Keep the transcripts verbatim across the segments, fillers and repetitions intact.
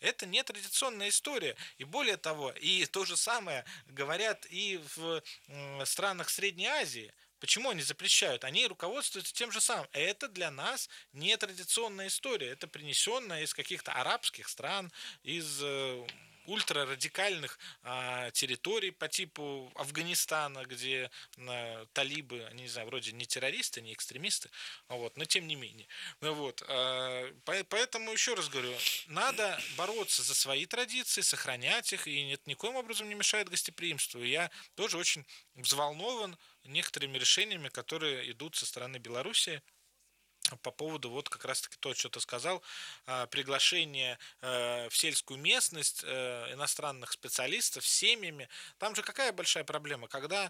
Это не традиционная история. И более того, и то же самое говорят и в странах Средней Азии. Почему они запрещают? Они руководствуются тем же самым. Это для нас не традиционная история. Это принесенная из каких-то арабских стран, из э, ультрарадикальных а, территорий по типу Афганистана, где а, талибы, они, не знаю, вроде не террористы, не экстремисты, вот, но тем не менее. Ну, вот, а, поэтому еще раз говорю, надо бороться за свои традиции, сохранять их, и это никоим образом не мешает гостеприимству. И я тоже очень взволнован некоторыми решениями, которые идут со стороны Беларуси по поводу вот как раз-таки то, что ты сказал, приглашение в сельскую местность иностранных специалистов с семьями. Там же какая большая проблема, когда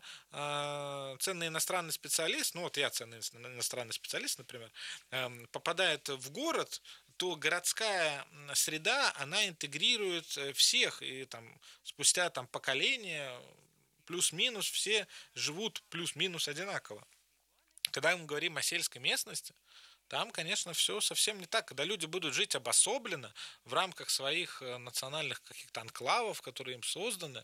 ценный иностранный специалист, ну вот я ценный иностранный специалист, например, попадает в город, то городская среда, она интегрирует всех, и там спустя там поколения плюс-минус все живут плюс-минус одинаково. Когда мы говорим о сельской местности, там, конечно, все совсем не так. Когда люди будут жить обособленно в рамках своих национальных каких-то анклавов, которые им созданы,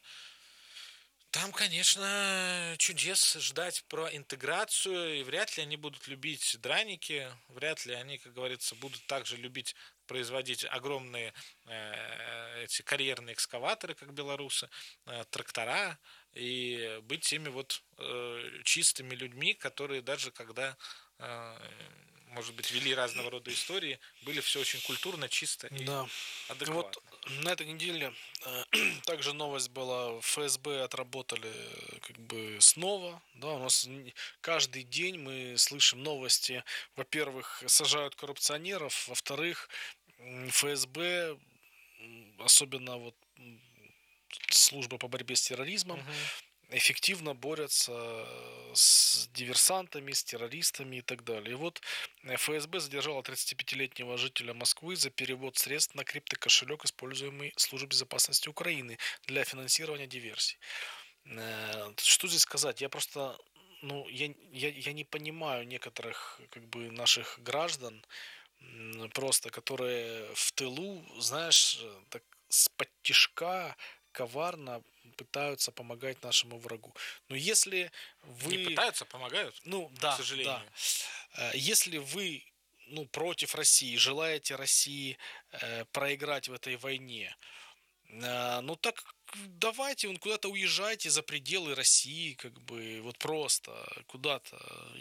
там, конечно, чудес ждать про интеграцию, и вряд ли они будут любить драники, вряд ли они, как говорится, будут также любить производить огромные э, эти карьерные экскаваторы, как белорусы, э, трактора, и быть теми вот э, чистыми людьми, которые даже когда, э, может быть, вели разного рода истории, были все очень культурно, чисто и Да. адекватно. Вот на этой неделе э, также новость была, эф эс бэ отработали э, как бы снова, да, у нас каждый день мы слышим новости, во-первых, сажают коррупционеров, во-вторых, эф эс бэ, особенно вот служба по борьбе с терроризмом, Угу. эффективно борются с диверсантами, с террористами и так далее. И вот эф эс бэ задержала тридцатипятилетнего жителя Москвы за перевод средств на криптокошелек, используемый Службой безопасности Украины для финансирования диверсий. Что здесь сказать? Я просто, ну, я, я, я не понимаю некоторых как бы наших граждан, просто которые в тылу, знаешь, так с-под тишка коварно пытаются помогать нашему врагу. Но если вы... Не пытаются, а помогают, Ну, к да, сожалению. да. Если вы, ну, против России, желаете России э, проиграть в этой войне, э, ну, так давайте, вон, куда-то уезжайте за пределы России, как бы, вот просто куда-то,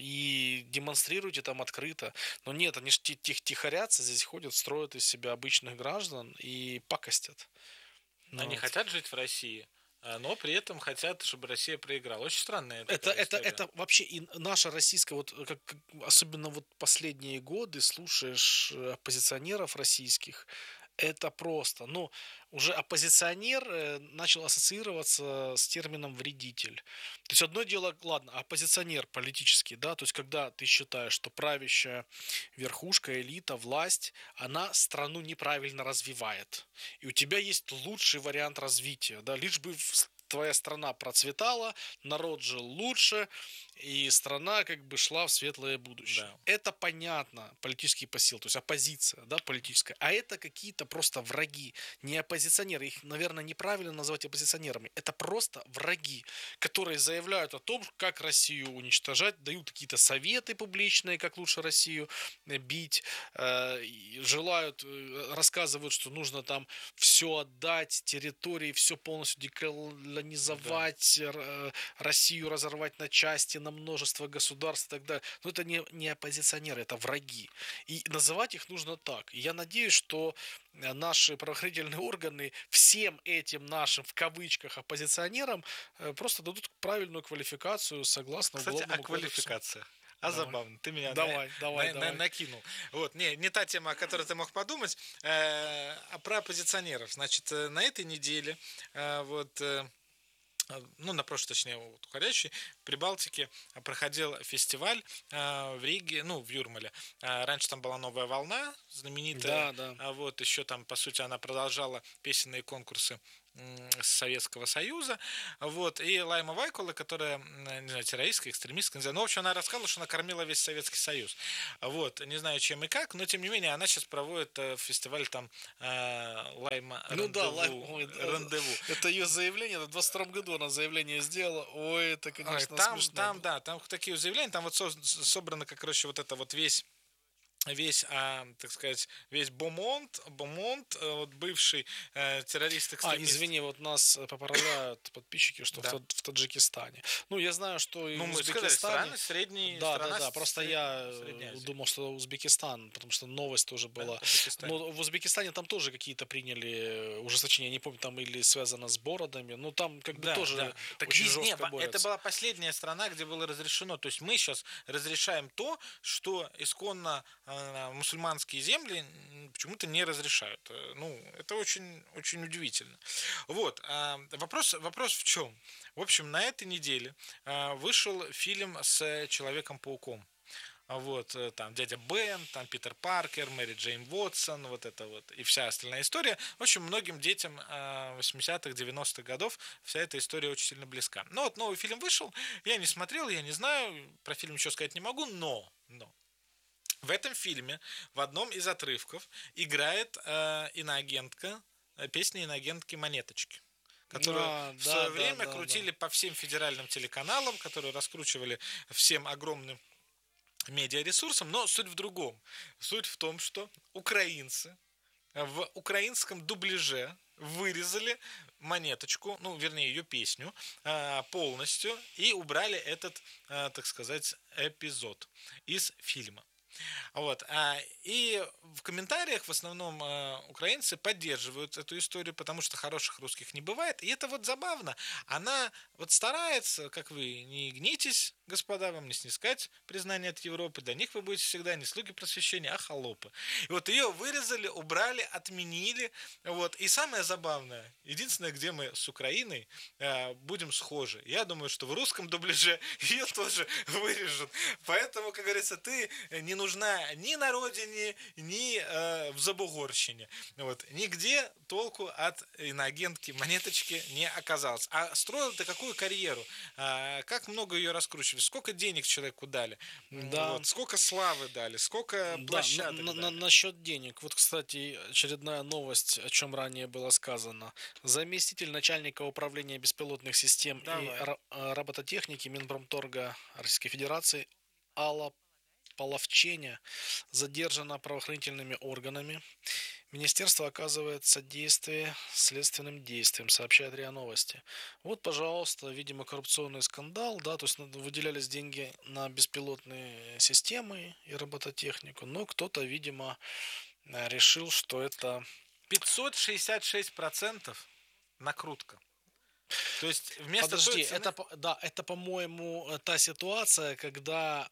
и демонстрируйте там открыто. Но нет, они же тихорятся, здесь ходят, строят из себя обычных граждан и пакостят. Ну, Они вот. хотят жить в России, но при этом хотят, чтобы Россия проиграла. Очень странная Это, такая это, история. это вообще и наша российская, вот как, особенно вот последние годы слушаешь оппозиционеров российских, это просто, ну, уже оппозиционер начал ассоциироваться с термином вредитель. То есть одно дело, ладно, оппозиционер политический, да, то есть когда ты считаешь, что правящая верхушка, элита, власть, она страну неправильно развивает, и у тебя есть лучший вариант развития, да, лишь бы твоя страна процветала, народ жил лучше, и страна как бы шла в светлое будущее. Да. Это понятно, политический посыл, то есть оппозиция, да, политическая. А это какие-то просто враги, не оппозиционеры. Их, наверное, неправильно назвать оппозиционерами. Это просто враги, которые заявляют о том, как Россию уничтожать, дают какие-то советы публичные, как лучше Россию бить, э, желают, рассказывают, что нужно там все отдать, территории, все полностью деколонизовать, да. Россию разорвать на части, на множество государств и так далее. Но это не, не оппозиционеры, это враги. И называть их нужно так. И я надеюсь, что наши правоохранительные органы всем этим нашим, в кавычках, оппозиционерам просто дадут правильную квалификацию согласно Кстати, уголовному о кодексу. квалификациях. А Давай. забавно, ты меня давай, на, давай, на, давай. на, накинул. Вот, не, не та тема, о которой ты мог подумать, э, а про оппозиционеров. Значит, на этой неделе, э, вот, э, ну, на прошлой, точнее, вот, уходящей, в Прибалтике проходил фестиваль э, в Риге, ну, в Юрмале. Э, раньше там была «Новая волна», знаменитая. Да, да. А вот еще там, по сути, она продолжала песенные конкурсы с Советского Союза, вот, и Лайма Вайкула, которая, не знаю, террористка, экстремистка, не знаю, но, в общем, она рассказала, что она кормила весь Советский Союз, вот, не знаю, чем и как, но, тем не менее, она сейчас проводит фестиваль там Лайма Ну да, Рандеву, Лайм, ой, Рандеву. это ее заявление, в двадцать втором году она заявление сделала, ой, это, конечно, там, смешно. там, да, там такие заявления, там вот собрано, как, короче, вот это вот весь весь, а, так сказать, весь Бомонд, Бомонд, вот бывший э, террорист-экстремист. А, извини, вот нас поправляют подписчики, что да. в, в Таджикистане. Ну, я знаю, что и ну, в мы Узбекистане... сказали, страны средней... Да, страна да, да, просто сред... я думал, что Узбекистан, потому что новость тоже была. Да, но в Узбекистане там тоже какие-то приняли ужесточения, я не помню, там или связано с бородами, но там как бы да, тоже да. Так очень везде, жестко борются. Это была последняя страна, где было разрешено. То есть мы сейчас разрешаем то, что исконно э, мусульманские земли почему-то не разрешают. Ну, это очень, очень удивительно. Вот. А, вопрос, вопрос в чем? В общем, на этой неделе а, вышел фильм с Человеком-пауком. Вот, там дядя Бен, там Питер Паркер, Мэри Джейн Уотсон, вот это вот, и вся остальная история. В общем, многим детям восьмидесятых, девяностых годов вся эта история очень сильно близка. Но вот новый фильм вышел, я не смотрел, я не знаю, про фильм ничего сказать не могу, но, но в этом фильме в одном из отрывков играет э, иноагентка, песня иноагентки «Монеточки», которую а, в свое да, время да, крутили да. по всем федеральным телеканалам, которые раскручивали всем огромным медиаресурсам, но суть в другом. Суть в том, что украинцы в украинском дубляже вырезали «Монеточку», ну, вернее, ее песню полностью и убрали этот, так сказать, эпизод из фильма. Вот. И в комментариях в основном украинцы поддерживают эту историю, потому что хороших русских не бывает. И это вот забавно. Она вот старается, как вы, не гнитесь, господа, вам не снискать признание от Европы. Для них вы будете всегда не слуги просвещения, а холопы. И вот ее вырезали, убрали, отменили. Вот. И самое забавное, единственное, где мы с Украиной будем схожи. Я думаю, что в русском дубляже ее тоже вырежут. Поэтому, как говорится, ты не нужна ни на родине, ни э, в Забугорщине. Вот. Нигде толку от иноагентки Монеточки не оказалось. А строил ты какую карьеру? А, как много ее раскручивали? Сколько денег человеку дали? Да. Вот. Сколько славы дали? Сколько площадок да, на, дали? На, насчет денег. Вот, кстати, очередная новость, о чем ранее было сказано. Заместитель начальника управления беспилотных систем Давай. и робототехники Минпромторга Российской Федерации Алла Половченя задержана правоохранительными органами. Министерство оказывает содействие следственным действиям, сообщает РИА Новости. Вот, пожалуйста, видимо, коррупционный скандал, да, то есть выделялись деньги на беспилотные системы и робототехнику, но кто-то, видимо, решил, что это... пятьсот шестьдесят шесть процентов накрутка. То есть вместо Подожди, цены... это, да, это, по-моему, та ситуация, когда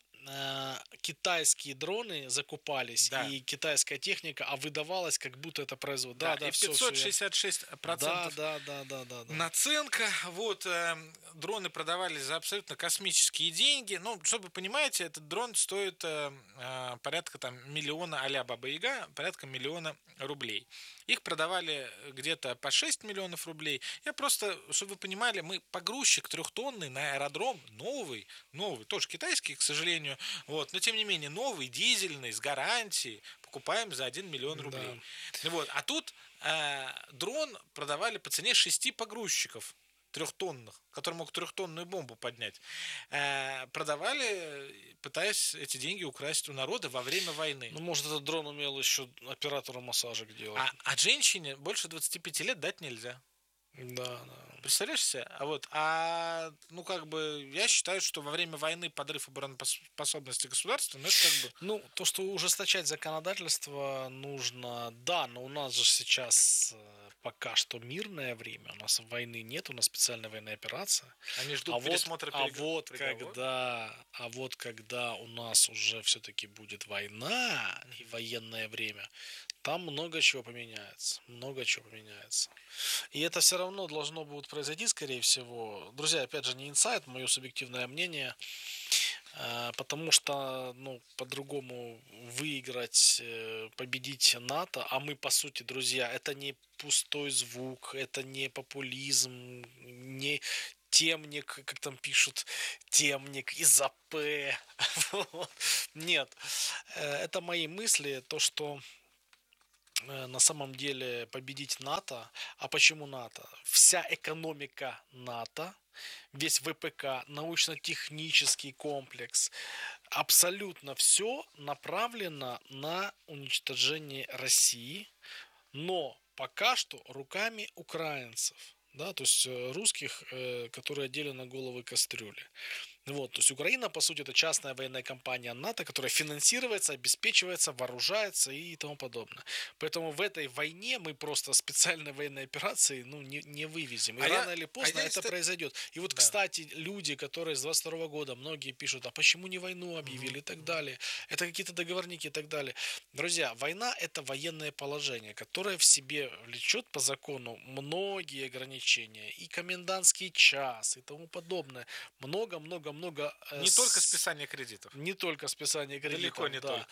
китайские дроны закупались да. и китайская техника, а выдавалась как будто это производство. Да, да, да, и пятьсот шестьдесят шесть процентов да, да, да, да, да. наценка. Вот, э, дроны продавались за абсолютно космические деньги. Ну, чтобы вы понимаете, этот дрон стоит э, э, порядка там миллиона а-ля Баба-Яга, порядка миллиона рублей. Их продавали где-то по шесть миллионов рублей. Я просто, чтобы вы понимали, мы погрузчик трехтонный на аэродром, новый, новый, тоже китайский, к сожалению, вот, но тем не менее новый, дизельный, с гарантией, покупаем за один миллион рублей. Да. Вот, а тут э, дрон продавали по цене шести погрузчиков трехтонных, которые могут трехтонную бомбу поднять, э, продавали, пытаясь эти деньги украсть у народа во время войны. Ну, может, этот дрон умел еще оператору массажик делать. А, а женщине больше двадцати пяти лет дать нельзя. Да, да. Представляешь себе? А вот, а, ну, как бы, я считаю, что во время войны подрыв обороноспособности государства, ну, это как бы... Ну, то, что ужесточать законодательство нужно, да, но у нас же сейчас пока что мирное время, у нас войны нет, у нас специальная военная операция. Они ждут а пересмотра вот, перег... а вот приговор. когда, а вот когда у нас уже все-таки будет война и военное время, там много чего поменяется, много чего поменяется. И это все равно должно будет произойти, скорее всего. Друзья, опять же, не инсайт, мое субъективное мнение. Э, Потому что, ну, по-другому выиграть, э, победить НАТО, а мы, по сути, друзья, это не пустой звук, это не популизм, не темник, как там пишут, темник из А П. Вот. Нет, Э, это мои мысли, то, что э, на самом деле победить НАТО. А почему НАТО? Вся экономика НАТО, весь В П К, научно-технический комплекс, абсолютно все направлено на уничтожение России, но пока что руками украинцев. Да, то есть э, русских, э, которые одели на головы кастрюли. Вот, то есть Украина, по сути, это частная военная компания НАТО, которая финансируется, обеспечивается, вооружается и тому подобное. Поэтому в этой войне мы просто специальной военной операции ну, не, не вывезем. И А я, рано или а поздно я, это кстати, произойдет. И вот, да. кстати, люди, которые с двадцать второго года, многие пишут, а почему не войну объявили и так далее. Это какие-то договорники и так далее. Друзья, война это военное положение, которое в себе влечет по закону многие ограничения. И комендантский час и тому подобное. Много-много много э, Не только с- списание кредитов. не только списание кредитов, Далеко не да. только.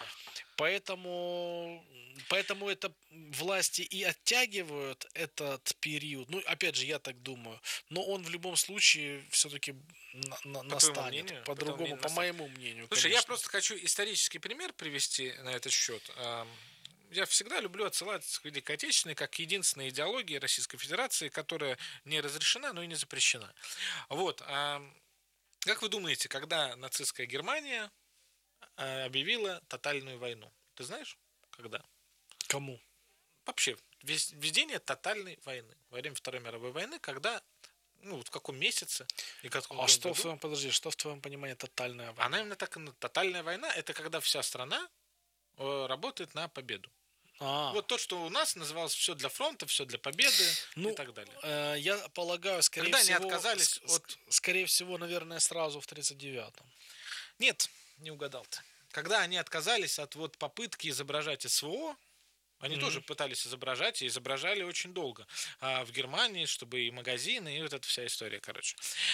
Поэтому, поэтому это власти и оттягивают этот период. Ну, опять же, я так думаю. Но он в любом случае все-таки на- на- По твоему настанет. мнению? По твоему По-другому, мнению, по настанет. моему мнению, Слушай, я конечно. просто хочу исторический пример привести на этот счет. Ам, Я всегда люблю отсылать к Великой Отечественной как единственной идеологии Российской Федерации, которая не разрешена, но и не запрещена. Вот. ам, Как вы думаете, когда нацистская Германия а, объявила тотальную войну? Ты знаешь, когда? Кому? Вообще, вез- введение тотальной войны во время Второй мировой войны, когда, ну, вот в каком месяце и в каком А что в году? твоем, подожди, что в твоем понимании тотальная война? Она именно так, и на- тотальная война, это когда вся страна э, работает на победу. А, Вот то, что у нас называлось все для фронта, все для победы ну, и так далее. э, я полагаю, скорее Когда они всего, отказались с- от... с- скорее всего, наверное, сразу в тридцать девятом. Нет, не угадал ты. Когда они отказались от вот попытки изображать СВО, они Мгм. тоже пытались изображать и изображали очень долго. А в Германии, чтобы и магазины, и вот эта вся история, короче.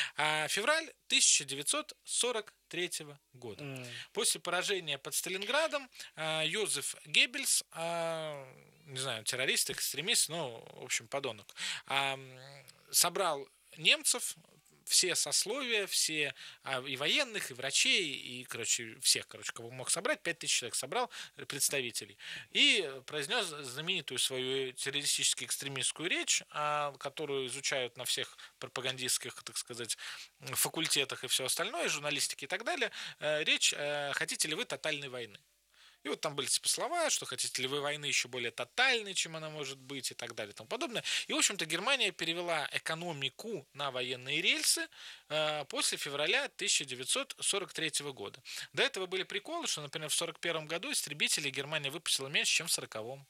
А февраль тысяча девятьсот сорок третьего года. М. После поражения под Сталинградом а, Йозеф Геббельс, а, не знаю, террорист, экстремист, ну, в общем, подонок, а, м, собрал немцев, все сословия, все а, и военных, и врачей, и, короче, всех, короче, кого мог собрать, пять тысяч человек собрал, э, представителей, и произнес знаменитую свою террористически экстремистскую речь, а, которую изучают на всех пропагандистских, так сказать, м, факультетах и все остальное, журналистики и так далее. Э, Речь э, «Хотите ли вы тотальной войны?» И вот там были типа слова, что хотите ли вы войны еще более тотальной, чем она может быть, и так далее, и тому подобное. И, в общем-то, Германия перевела экономику на военные рельсы э, после февраля тысяча девятьсот сорок третьего года. До этого были приколы, что, например, в сорок первом году истребители Германия выпустила меньше, чем в сороковом.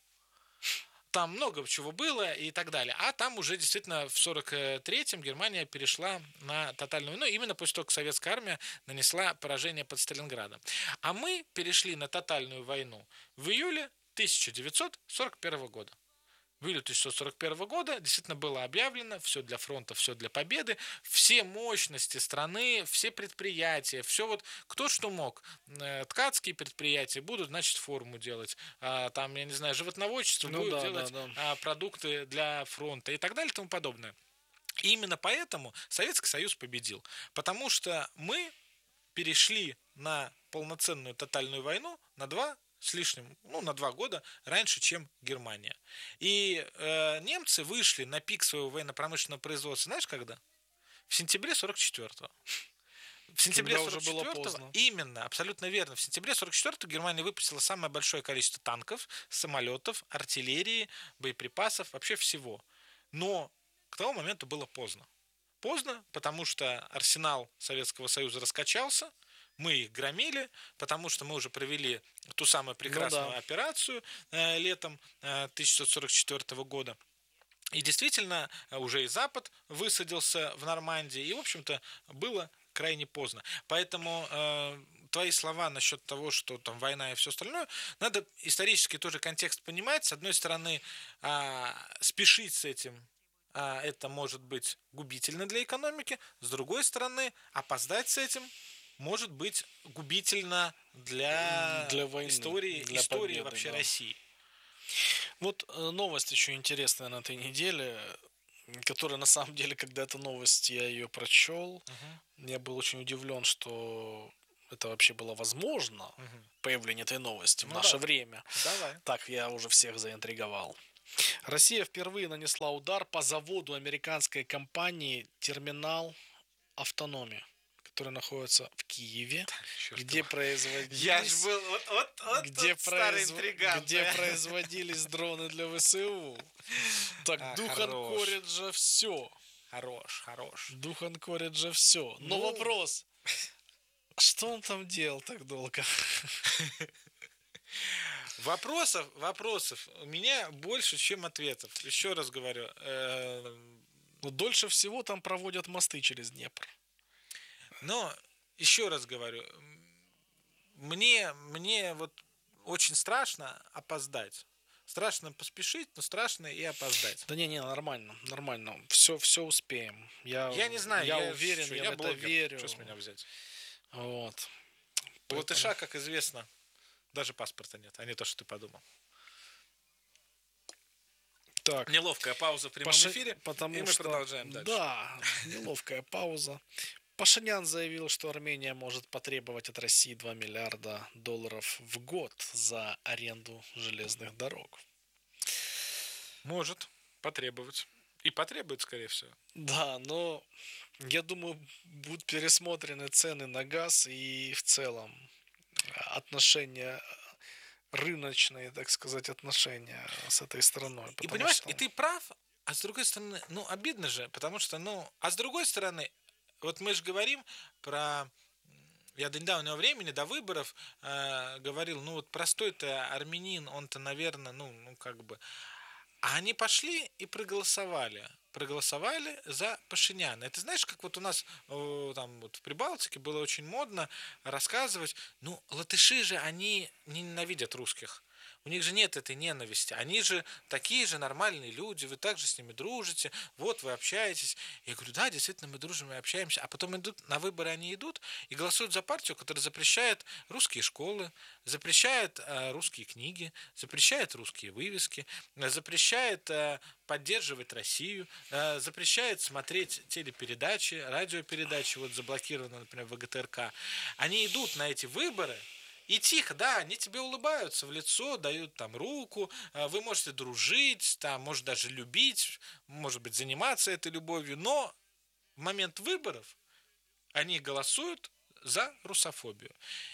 Там много чего было и так далее. А там уже действительно в сорок третьем Германия перешла на тотальную войну, именно после того, как советская армия нанесла поражение под Сталинградом. А мы перешли на тотальную войну в июле тысяча девятьсот сорок первого года. В июле тысяча девятьсот сорок первого года действительно было объявлено все для фронта, все для победы, все мощности страны, все предприятия, все вот кто что мог. Э, Ткацкие предприятия будут, значит, форму делать, а, там, я не знаю, животноводчество Ну будет да, делать да, да. а, продукты для фронта и так далее и тому подобное. И именно поэтому Советский Союз победил, потому что мы перешли на полноценную тотальную войну на два с лишним, ну, на два года раньше, чем Германия. И э, немцы вышли на пик своего военно-промышленного производства, знаешь, когда? В сентябре сорок четвёртого. В сентябре Когда уже сорок было четвёртого, поздно. именно, абсолютно верно, в сентябре сорок четвёртого Германия выпустила самое большое количество танков, самолетов, артиллерии, боеприпасов, вообще всего. Но к тому моменту было поздно. Поздно, потому что арсенал Советского Союза раскачался, мы их громили, потому что мы уже провели ту самую прекрасную Ну да. операцию э, летом э, тысяча девятьсот сорок четвёртого года. И действительно, э, уже и Запад высадился в Нормандии, и, в общем-то, было крайне поздно. Поэтому э, твои слова насчет того, что там война и все остальное, надо исторически тоже контекст понимать. С одной стороны, э, спешить с этим а, это может быть губительно для экономики. С другой стороны, опоздать с этим может быть губительно для, Для войны, истории, для истории победы, вообще да. России. Вот э, новость еще интересная на этой неделе, которая на самом деле, когда эта новость, я ее прочел, Мгм. я был очень удивлен, что это вообще было возможно, Мгм. появление этой новости в Ну наше да. время. Давай. Так, я уже всех заинтриговал. Россия впервые нанесла удар по заводу американской компании «Терминал Автономии», который находится в Киеве, Чёрт где его. Я ж производились, был вот, вот, вот где, тот старый произв- интригант. где да. производились дроны для ВСУ. Так, А, Духан хорош. корит же все. Хорош, хорош. Духан корит же все. Но Ну, вопрос, что он там делал так долго? Вопросов, вопросов у меня больше, чем ответов. Еще раз говорю. э, Ну, дольше всего там проводят мосты через Днепр. Но еще раз говорю, м, мне, мне вот очень страшно опоздать. Страшно поспешить, но страшно и опоздать. Да не-не, нормально, нормально. Все, все успеем. Я, Я не знаю, я я, уверен, чё, я, я в это блогер. верю. Что с меня взять? Вот. У Поэтому- латыша, как известно, даже паспорта нет, а не то, что ты подумал. Так, Неловкая пауза в прямом Паши- эфире, потому и мы что, продолжаем дальше. Да, неловкая пауза. Пашинян заявил, что Армения может потребовать от России два миллиарда долларов в год за аренду железных дорог. Может потребовать. И потребует, скорее всего. Да, но я думаю, будут пересмотрены цены на газ и в целом отношения рыночные, так сказать, отношения с этой страной. И потому понимаешь, что- и ты прав, а с другой стороны, ну, обидно же, потому что, ну, а с другой стороны, вот мы же говорим про... Я до недавнего времени, до выборов, э, говорил, ну, вот простой-то армянин, он-то, наверное, ну, ну, как бы... А они пошли и проголосовали. Проголосовали за Пашиняна. Это знаешь, как вот у нас э, там вот в Прибалтике было очень модно рассказывать, ну, латыши же, они не ненавидят русских. У них же нет этой ненависти. Они же такие же нормальные люди, вы также с ними дружите, вот вы общаетесь. Я говорю, да, действительно, мы дружим и общаемся. А потом идут на выборы, они идут и голосуют за партию, которая запрещает русские школы, запрещает э, русские книги, запрещает русские вывески, э, запрещает э, поддерживать Россию, э, запрещает смотреть телепередачи, радиопередачи, вот заблокировано, например, ВГТРК. Они идут на эти выборы, и тихо, да, они тебе улыбаются в лицо, дают там руку, э, вы можете дружить, там, может даже любить, может быть, заниматься этой любовью, но в момент выборов они голосуют за русофобию.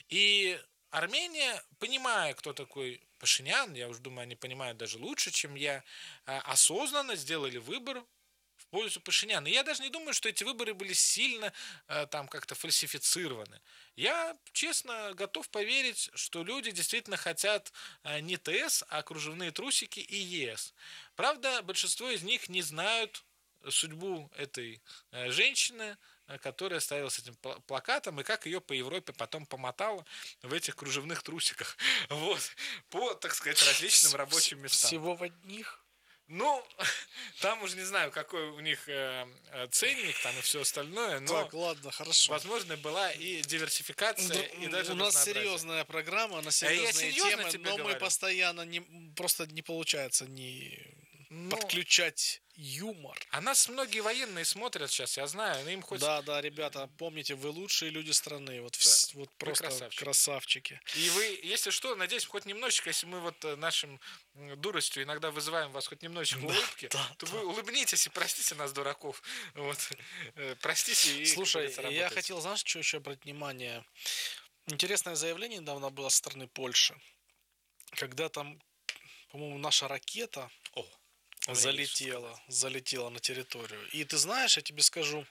И Армения, понимая, кто такой Пашинян, я уже думаю, они понимают даже лучше, чем я, э, осознанно сделали выбор в пользу Пашиняна. И я даже не думаю, что эти выборы были сильно э, там как-то фальсифицированы. Я, честно, готов поверить, что люди действительно хотят э, не ТС, а кружевные трусики и ЕС. Правда, большинство из них не знают судьбу этой э, женщины, э, которая стояла с этим пла- плакатом, и как ее по Европе потом помотала в этих кружевных трусиках. Вот. По, так сказать, различным рабочим местам. Всего в одних? Ну, там уже не знаю, какой у них э, э, ценник там и все остальное, но, Так, ладно, хорошо. возможно, была и диверсификация, Дру- и даже у нас разнообразие. серьезная программа, на я серьезные серьезно темы, тебе но мы говорю. постоянно не, просто не получается не Ну, подключать юмор. а нас многие военные смотрят сейчас, я знаю, но им хоть... Да, да, ребята, помните, вы лучшие люди страны, вот, вс- вот просто красавчики. красавчики. И вы, если что, надеюсь, хоть немножечко, если мы вот э, нашим м, дуростью иногда вызываем вас хоть немножечко Да, улыбки, да, то да. вы улыбнитесь и простите нас, дураков. Вот. Э, Простите и, как Слушай, говорится, я работайте. хотел, знаешь, что еще обратить внимание? Интересное заявление недавно было со стороны Польши, когда там, по-моему, наша ракета О, у меня есть залетела, что залетела на территорию. И ты знаешь, я тебе скажу,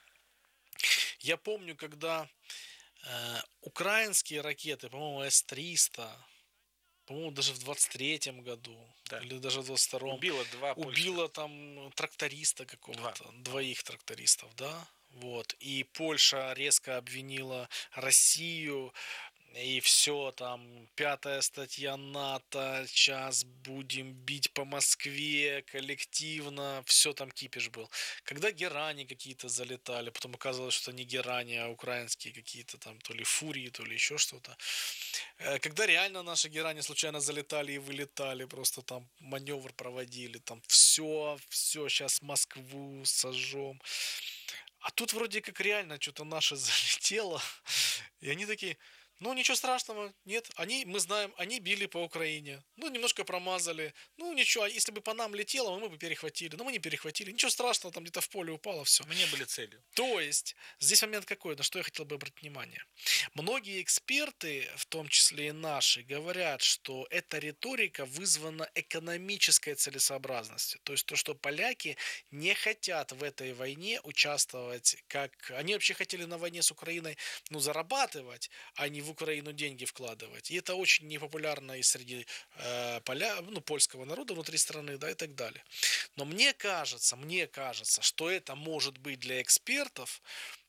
я помню, когда э, украинские ракеты, по-моему, эс триста, по-моему, даже в двадцать третьем году, Да. или даже в двадцать втором, убило два польских. убила там тракториста какого-то, Два. двоих трактористов, да, вот, и Польша резко обвинила Россию и все там, пятая статья НАТО, сейчас будем бить по Москве коллективно, все там кипиш был. Когда герани какие-то залетали, потом оказалось, что не герани, а украинские какие-то там, то ли фурии, то ли еще что-то. Когда реально наши герани случайно залетали и вылетали, просто там маневр проводили, там все, все, сейчас Москву сожжем. А тут вроде как реально что-то наше залетело, и они такие, ну ничего страшного, нет, они, мы знаем, они били по Украине, ну немножко промазали, ну ничего, а если бы по нам летело, мы бы перехватили, но мы не перехватили, ничего страшного, там где-то в поле упало, все. Мы не были целью. То есть, здесь момент какой, на что я хотел бы обратить внимание. Многие эксперты, в том числе и наши, говорят, что эта риторика вызвана экономической целесообразностью. То есть то, что поляки не хотят в этой войне участвовать, как они вообще хотели на войне с Украиной, ну, зарабатывать, а не в Украину деньги вкладывать. И это очень непопулярно и среди э, поля, ну, польского народа внутри страны, да, и так далее. Но мне кажется, мне кажется, что это может быть для экспертов,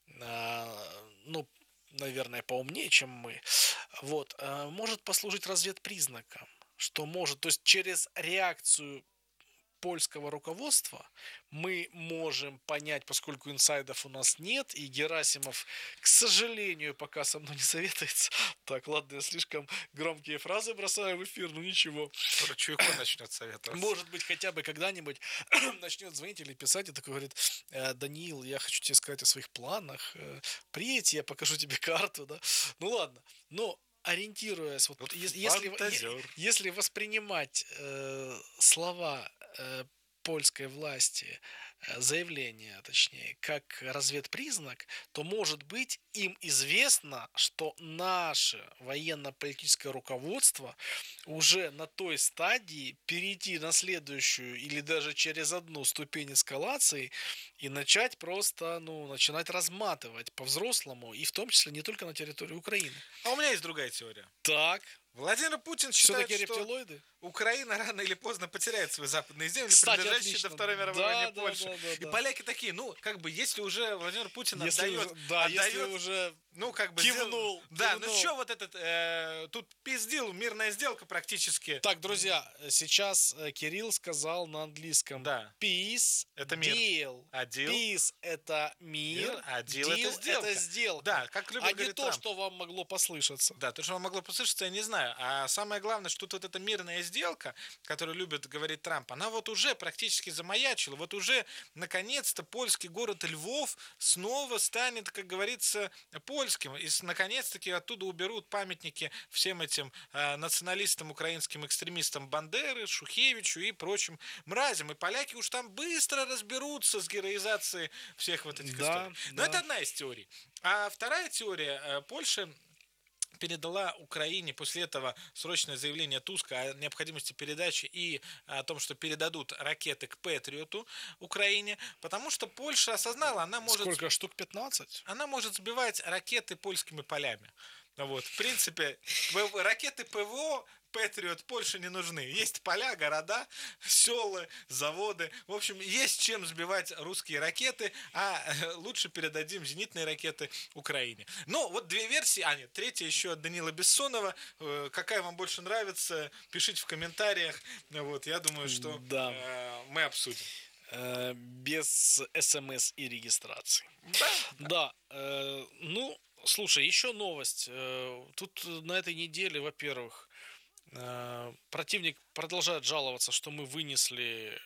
э, ну, наверное, поумнее, чем мы, вот, э, может послужить разведпризнаком, что может, то есть через реакцию польского руководства мы можем понять, поскольку инсайдов у нас нет, и Герасимов, к сожалению, пока со мной не советуется. Так, ладно, я слишком громкие фразы бросаю в эфир, ну ничего. Скоро Чуйко начнет советоваться. Может быть, хотя бы когда-нибудь начнет звонить или писать и такой говорит, Даниил, я хочу тебе сказать о своих планах, приедь, я покажу тебе карту, да. Ну ладно, но ориентируясь, вот, вот если, если, если воспринимать э, слова э, польской власти, э, заявление, точнее, как разведпризнак, то, может быть, им известно, что наше военно-политическое руководство уже на той стадии перейти на следующую или даже через одну ступень эскалации и начать просто, ну, начинать разматывать по-взрослому, и в том числе не только на территории Украины. А у меня есть другая теория. Так. Владимир Путин считает, что рептилоиды? Украина рано или поздно потеряет свои западные земли, Кстати, принадлежащие отлично. До Второй мировой да, войны да, Польши. Да, да, и да. Поляки такие, ну, как бы, если уже Владимир Путин если отдает... Уже, да, отдает, если уже ну, как бы кивнул. Сделал, да, кивнул. Ну что вот этот... Э, тут пиздил, мирная сделка практически. Так, друзья, сейчас Кирилл сказал на английском. Да. Peace, это мир. Deal. А deal? Peace это мир, deal, а deal, deal это, сделка. это сделка. Да, как любит а не то, Трамп. что вам могло послышаться. Да, то, что вам могло послышаться, я не знаю. А самое главное, что тут вот эта мирная сделка, которую любит говорить Трамп, она вот уже практически замаячила. Вот уже, наконец-то, польский город Львов снова станет, как говорится, польским. И, наконец-таки, оттуда уберут памятники всем этим э, националистам, украинским экстремистам Бандеры, Шухевичу и прочим мразям. И поляки уж там быстро разберутся с героизацией всех вот этих да, историй. Да. Но это одна из теорий. А вторая теория, э, Польша передала Украине после этого срочное заявление Туска о необходимости передачи и о том, что передадут ракеты к Патриоту Украине, потому что Польша осознала, она может... Сколько штук? пятнадцать? Она может сбивать ракеты польскими полями. Вот, в принципе, ракеты ПВО Патриот Польше не нужны. Есть поля, города, селы, заводы. В общем, есть чем сбивать русские ракеты, а лучше передадим зенитные ракеты Украине. Но вот две версии, а нет, третья еще от Данила Бессонова. Какая вам больше нравится, пишите в комментариях. Вот, я думаю, что да. э, мы обсудим. Э, без смс и регистрации. Да. Да. Э, ну, слушай, еще новость. Тут на этой неделе, во-первых, противник продолжает жаловаться, что мы вынесли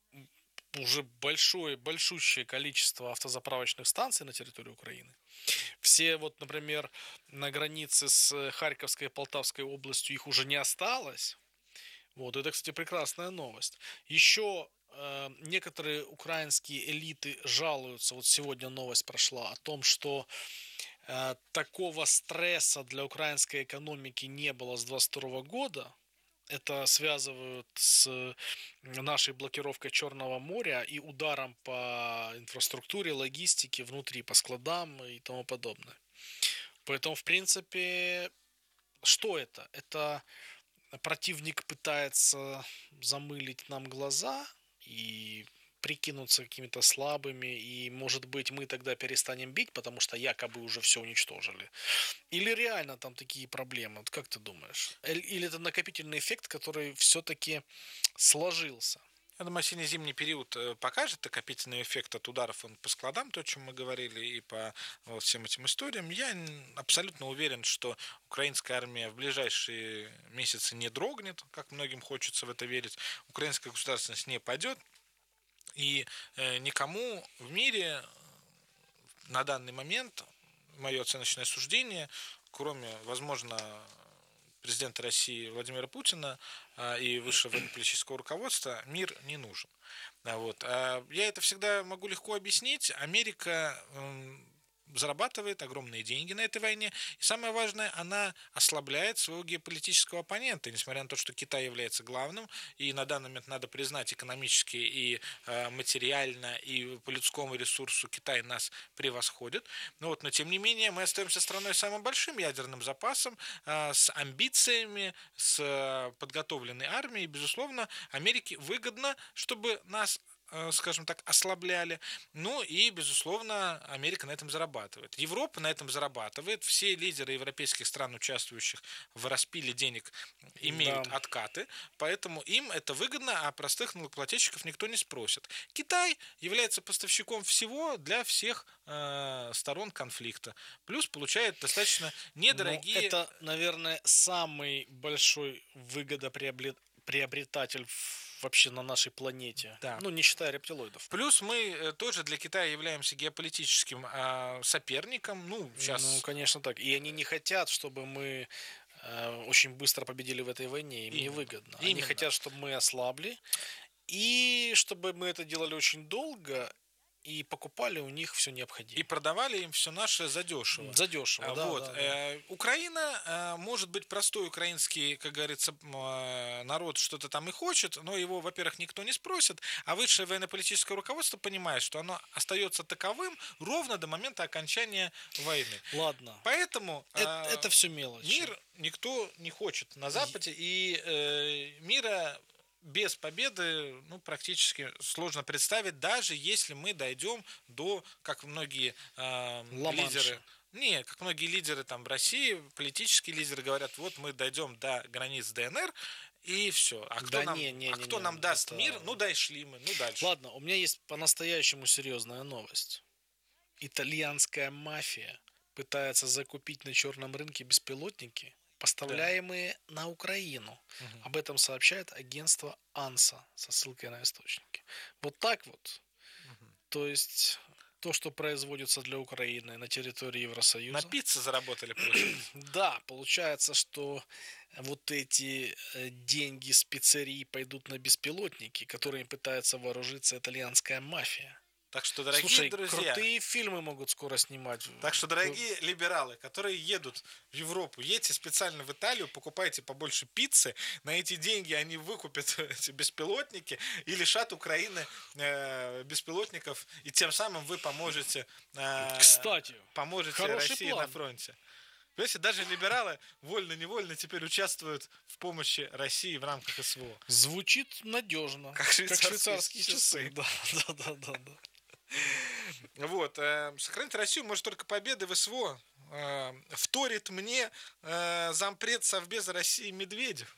уже большое, большущее количество автозаправочных станций на территории Украины. Все вот, например, на границе с Харьковской и Полтавской областью их уже не осталось. Вот, это, кстати, прекрасная новость. Еще э, некоторые украинские элиты жалуются, вот сегодня новость прошла, о том, что э, такого стресса для украинской экономики не было с двадцать второго года. Это связывают с нашей блокировкой Черного моря и ударом по инфраструктуре, логистике внутри, по складам и тому подобное. Поэтому, в принципе, что это? Это противник пытается замылить нам глаза и прикинуться какими-то слабыми, и, может быть, мы тогда перестанем бить, потому что якобы уже все уничтожили. Или реально там такие проблемы? Вот как ты думаешь? Или это накопительный эффект, который все-таки сложился? Я думаю, осенне-зимний период покажет накопительный эффект от ударов по складам, то, о чем мы говорили, и по вот, всем этим историям. Я абсолютно уверен, что украинская армия в ближайшие месяцы не дрогнет, как многим хочется в это верить. Украинская государственность не падет, и э, никому в мире на данный момент, мое оценочное суждение, кроме, возможно, президента России Владимира Путина а, и высшего военно-политического руководства, мир не нужен. А вот. А я это всегда могу легко объяснить. Америка м, зарабатывает огромные деньги на этой войне. И самое важное, она ослабляет своего геополитического оппонента. Несмотря на то, что Китай является главным, и на данный момент надо признать экономически и э, материально, и по людскому ресурсу Китай нас превосходит. Но, вот, но тем не менее мы остаемся страной с самым большим ядерным запасом, э, с амбициями, с э, подготовленной армией. И, безусловно, Америке выгодно, чтобы нас, скажем так, ослабляли. Ну и, безусловно, Америка на этом зарабатывает. Европа на этом зарабатывает. Все лидеры европейских стран, участвующих в распиле денег, имеют да. откаты, поэтому им это выгодно, а простых налогоплательщиков никто не спросит. Китай является поставщиком всего для всех э, сторон конфликта. Плюс получает достаточно недорогие... Но это, наверное, самый большой выгодоприобретатель вообще на нашей планете. Да. Ну, не считая рептилоидов. Плюс мы тоже для Китая являемся геополитическим э, соперником. Ну, сейчас... ну, конечно, так. И они не хотят, чтобы мы э, очень быстро победили в этой войне. Им Именно. невыгодно. Именно. Они хотят, чтобы мы ослабли. И чтобы мы это делали очень долго. И покупали у них все необходимое. И продавали им все наше задешево. Задешево, да, вот. да, да. Э, Украина, э, может быть, простой украинский, как говорится, э, народ что-то там и хочет, но его, во-первых, никто не спросит, а высшее военно-политическое руководство понимает, что оно остается таковым ровно до момента окончания войны. Ладно. Поэтому э, это, это все мелочи. Мир никто не хочет на Западе, и э, мира... без победы, ну, практически сложно представить, даже если мы дойдем до, как многие э, лидеры, не, как многие лидеры там в России, политические лидеры говорят, вот мы дойдем до границ ДНР, и все. А кто, да нам, не, не, а кто не, нам даст это... мир? Ну, дошли мы, ну, дальше. Ладно, у меня есть по-настоящему серьезная новость. Итальянская мафия пытается закупить на черном рынке беспилотники, поставляемые да. на Украину. Угу. Об этом сообщает агентство АНСА со ссылкой на источники. Вот так вот. Угу. То есть то, что производится для Украины на территории Евросоюза. На пицце заработали, получается. Да, получается, что вот эти деньги с пиццерии пойдут на беспилотники, которыми пытается вооружиться итальянская мафия. Так что, дорогие Слушай, друзья, крутые фильмы могут скоро снимать. Так что, дорогие либералы, которые едут в Европу, едьте специально в Италию, покупайте побольше пиццы. На эти деньги они выкупят эти беспилотники и лишат Украины э, беспилотников. И тем самым вы поможете, э, Кстати, поможете России план. на фронте. Понимаете, даже либералы вольно-невольно теперь участвуют в помощи России в рамках СВО. Звучит надежно. Как швейцарские, как швейцарские часы. часы. Да, да, да, да, да. Вот. Э, сохранить Россию может только победы в СВО. Э, вторит мне э, зампред Совбеза России Медведев.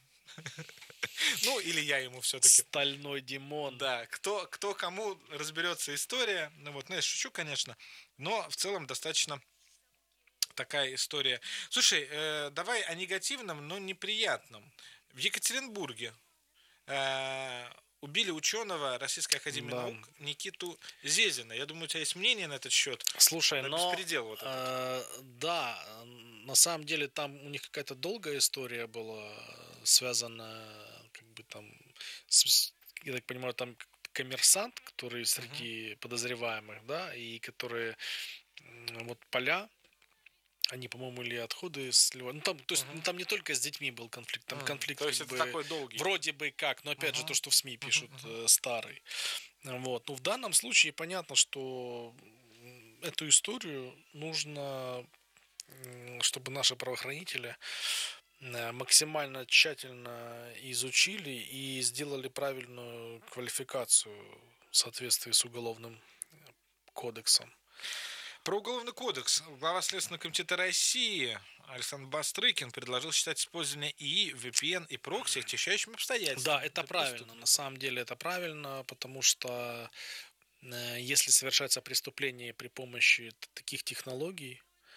Ну, или я ему все-таки. Стальной Димон. Да, кто, кто кому разберется история. Ну, вот, ну, я шучу, конечно. Но в целом достаточно такая история. Слушай, э, давай о негативном, но неприятном. В Екатеринбурге э, убили ученого Российской академии да. наук Никиту Зезина. Я думаю, у тебя есть мнение на этот счет. Слушай, на но беспредел вот э, да, на самом деле там у них какая-то долгая история была связана, как бы там, с, я так понимаю, там коммерсант, который среди uh-huh. подозреваемых, да, и которые вот поля. Они, по-моему, или отходы сливали. Ну, там, то есть, uh-huh. ну, там не только с детьми был конфликт, там uh-huh. конфликт то есть как это бы, такой долгий. Вроде бы как, но опять uh-huh. же то, что в СМИ пишут, uh-huh. э, старый. Вот. Ну, в данном случае понятно, что эту историю нужно, чтобы наши правоохранители максимально тщательно изучили и сделали правильную квалификацию в соответствии с Уголовным кодексом. Про Уголовный кодекс. Глава Следственного комитета России Александр Бастрыкин предложил считать использование ИИ, ви пи эн и прокси отягчающим обстоятельством. Да, это правильно. На самом деле это правильно, потому что э, если совершается преступление при помощи т- таких технологий,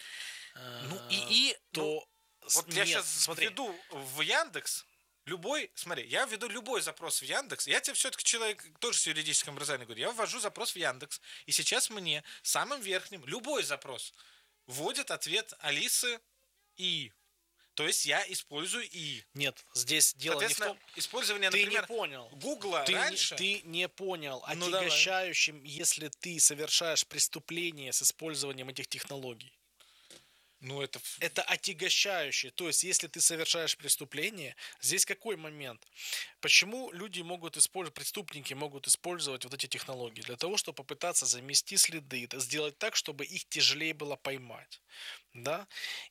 э, Ну, ИИ, то ну, с- вот я нет, сейчас смотри, введу в Яндекс любой, смотри, я введу любой запрос в Яндекс. Я тебе все-таки человек тоже с юридическим образованием говорю. Я ввожу запрос в Яндекс, и сейчас мне самым верхним любой запрос вводит ответ Алисы ИИ. То есть я использую ИИ. нет, здесь дело не в Соответственно, том, использование, ты например, не понял. Гугла Ты, не- раньше... ты не понял. Ну, давай. Отягощающим, если ты совершаешь преступление с использованием этих технологий. Ну, это... в- Это отягощающее. То есть, если ты совершаешь преступление, здесь какой момент? Почему люди могут использовать, преступники могут использовать вот эти технологии? Для того, чтобы попытаться замести следы, т- сделать так, чтобы их тяжелее было поймать. Да?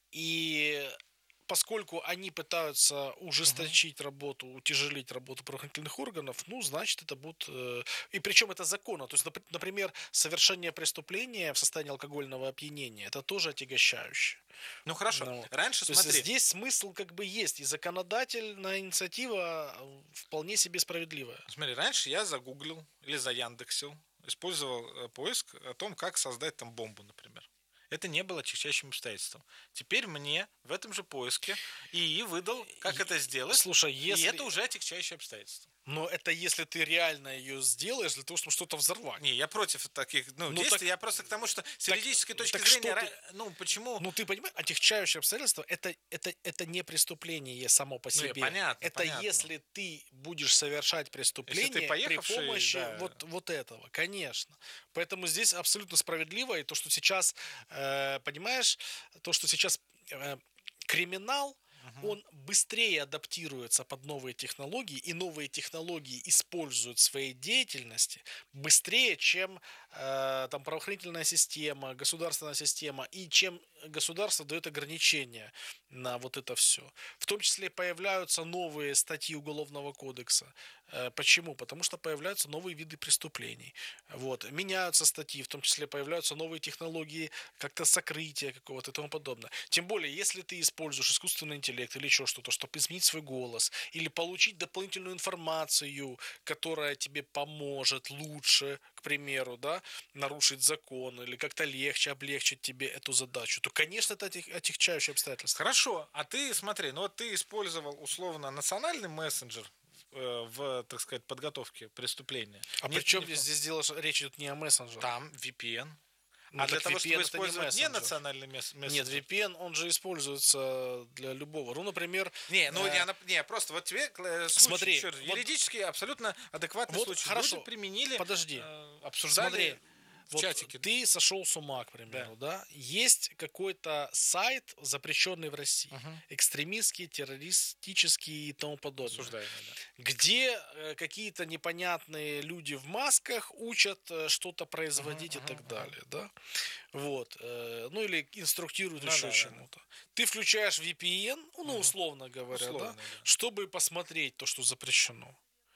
И поскольку они пытаются ужесточить работу, утяжелить работу правоохранительных органов, ну, значит, это будет... э, И причем это законно. То есть, напр- например, совершение преступления в состоянии алкогольного опьянения, это тоже отягощающее. Ну, хорошо. Ну, Раньше, То смотри... есть здесь смысл как бы есть, и законодательная инициатива э, вполне себе справедливая. Смотри, раньше я загуглил или заяндексил, использовал э, поиск о том, как создать там бомбу, например. Это не было отягчающим обстоятельством. Теперь мне в этом же поиске ИИ выдал, как И- это сделать, Слушай, и если... это уже отягчающее обстоятельство. Но это если ты реально ее сделаешь для того, чтобы что-то взорвать. Не, я против таких ну, Ну, действий, так- я просто к тому, что с так- юридической точки так зрения, что ты- ра- ну, почему... Ну, ты понимаешь, отягчающее обстоятельство это, это, это не преступление само по Ну, и себе. понятно, это понятно. если ты будешь совершать преступление при поехавший, помощи да. вот, вот этого, конечно. Поэтому здесь абсолютно справедливо. И то, что сейчас, э, понимаешь, то, что сейчас э, криминал, он быстрее адаптируется под новые технологии, и новые технологии используют в своей деятельности быстрее, чем э, там, правоохранительная система, государственная система, и чем государство дает ограничения на вот это все. В том числе появляются новые статьи Уголовного кодекса. Э, Почему? Потому что появляются новые виды преступлений. Вот. Меняются статьи, в том числе появляются новые технологии как-то сокрытия какого-то и тому подобное. Тем более, если ты используешь искусственный интеллект или еще что-то, чтобы изменить свой голос, или получить дополнительную информацию, которая тебе поможет лучше, к примеру, да, нарушить закон, или как-то легче облегчить тебе эту задачу, то, конечно, это отяг- отягчающее обстоятельство. Хорошо, а ты смотри, ну вот ты использовал условно национальный мессенджер э, в, так сказать, подготовке преступления. А Не- при чем не- здесь, здесь дело, что речь идет не о мессенджере? Там ви пи эн. Ну, а для так того, ви пи эн чтобы это не использовать не, мессенджер. национальный мес- мессенджер... Нет, ви пи эн, он же используется для любого. Ну, например... Не, ну э, я, нап- не, просто вот тебе э, случай, Смотри, еще раз, вот- юридически абсолютно адекватный Вот случай. хорошо, Люди применили, подожди. э, обсуждали Смотри, в вот чатике. ты сошел с ума, к примеру, да. Есть какой-то сайт, запрещенный в России, Мгм. экстремистский, террористический и тому подобное, Обсуждаемый, да. где э, какие-то непонятные люди в масках учат э, что-то производить Мгм, и так мгм, далее, да. Вот, э, ну или инструктируют Ну еще да, да, чему-то. Ты включаешь ви пи эн, ну Мгм. условно говоря, Условно, да, да. чтобы посмотреть то, что запрещено.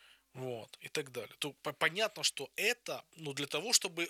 Вот, и так далее. То по- понятно, что это, ну, для того, чтобы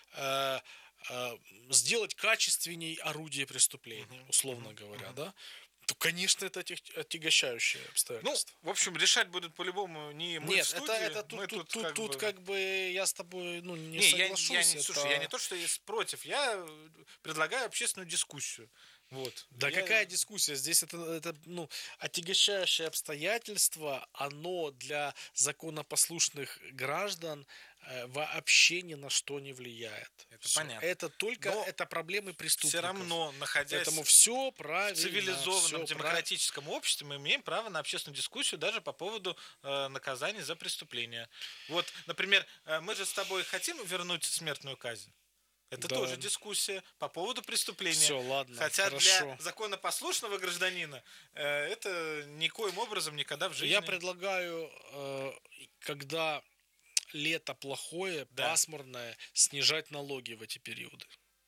э, э, сделать качественней орудие преступления, Мгм, условно мгм, говоря, мгм. да, то, конечно, это отяг- отягощающее Ну, обстоятельство. в общем, решать будут по-любому не мы Нет, в это, студии, это тут, мы тут, тут, тут, как, тут бы... как бы я с тобой ну, не, Не, я, соглашусь. я не, это... слушай, я не то, что я против, я э, предлагаю общественную дискуссию. Вот. Да Я- какая дискуссия? Здесь это, это ну, отягощающее обстоятельство, оно для законопослушных граждан э, вообще ни на что не влияет. Это Всё. понятно. Это только Но это проблемы преступников. Все равно, находясь Поэтому все в правильно. цивилизованном всё демократическом обществе, мы имеем право на общественную дискуссию даже по поводу э, наказаний за преступления. Вот, например, э, мы же с тобой хотим вернуть смертную казнь. Это Да. тоже дискуссия по поводу преступления. Все, ладно, Хотя хорошо. для законопослушного гражданина э, это никоим образом никогда в жизни... Я предлагаю, э, когда лето плохое, Да. пасмурное, снижать налоги в эти периоды.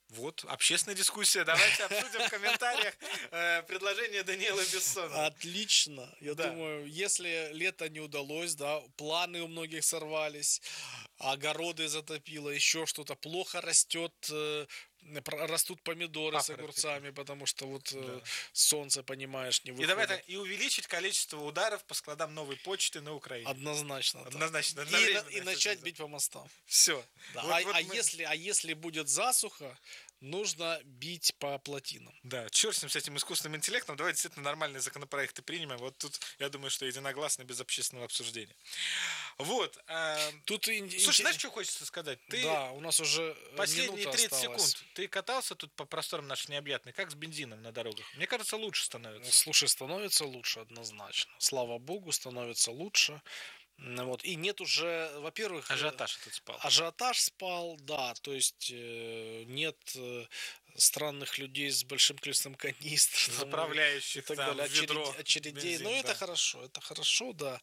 Вот, общественная дискуссия. Давайте обсудим в комментариях э, предложение Даниэла Бессона. Отлично. Я да. думаю, если лето не удалось, да, планы у многих сорвались, огороды затопило, еще что-то, плохо растет, э, растут помидоры Папоротник. С огурцами, потому что вот да. э, солнце, понимаешь, не выходит. И давай так, и увеличить количество ударов по складам новой почты на Украине. Однозначно. Однозначно. И, и начать бить по мостам. Все. Да. Вот, а, вот а, мы... если, а если будет засуха, нужно бить по плотинам. Да, черт с ним, с этим искусственным интеллектом. Давайте действительно нормальные законопроекты примем. Вот тут, я думаю, что единогласно, без общественного обсуждения. Вот. Э... Тут Слушай, ин... знаешь, что хочется сказать? Ты... Да, у нас уже последние тридцать осталось. секунд. Ты катался тут по просторам нашей необъятной, как с бензином на дорогах? Мне кажется, лучше становится. Слушай, становится лучше однозначно. Слава богу, становится лучше. Вот. И нет уже, во-первых... Ажиотаж тут спал. Ажиотаж спал, да. То есть э, нет э, странных людей с большим количеством канистр. Заправляющих и так там далее. в ведро Очередей. очередей. Бензин, Но да. это хорошо, это хорошо, да.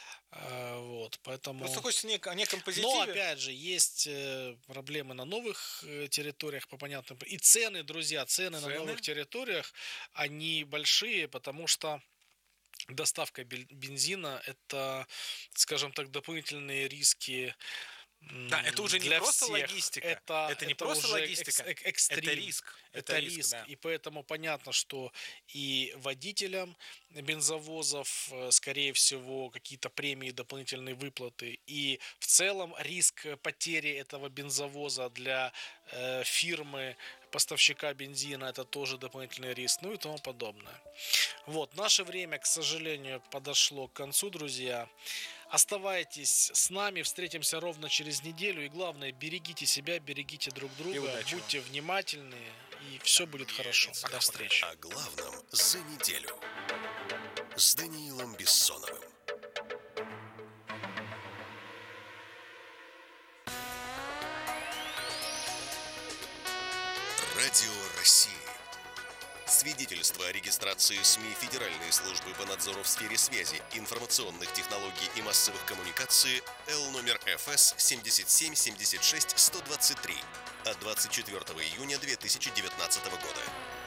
А, вот, поэтому... Просто хочется не, о неком позитиве. Но, опять же, есть э, проблемы на новых э, территориях, по понятным... И цены, друзья, цены, цены на новых территориях, они большие, потому что доставка бензина – это, скажем так, дополнительные риски. Да, это уже не просто всех. логистика. Это, это не это просто логистика. Экс, экстрим. Это риск. Это, это риск. риск да. И поэтому понятно, что и водителям бензовозов, скорее всего, какие-то премии, дополнительные выплаты. И в целом риск потери этого бензовоза для э, фирмы, поставщика бензина, это тоже дополнительный риск, ну и тому подобное. Вот, наше время, к сожалению, подошло к концу, друзья. Оставайтесь с нами, встретимся ровно через неделю. И главное, берегите себя, берегите друг друга, будьте вам внимательны, и все будет хорошо. До встречи. О главном за неделю с Даниилом Бессоновым. Радио России. Свидетельство о регистрации СМИ Федеральной службы по надзору в сфере связи, информационных технологий и массовых коммуникаций Л номер Ф С семьдесят семь семьдесят шесть сто двадцать три от двадцать четвёртого июня две тысячи девятнадцатого года.